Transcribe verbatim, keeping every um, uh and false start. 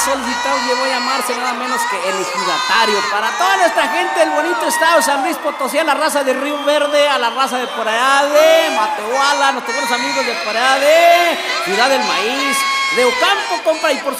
solicitado llegó a llamarse nada menos que el ejidatario. Para toda nuestra gente del bonito estado de San Luis Potosí, a la raza de Río Verde, a la raza de por allá de Matehuala, nuestros buenos amigos de por allá de Ciudad del Maíz, de Ocampo, compa, y por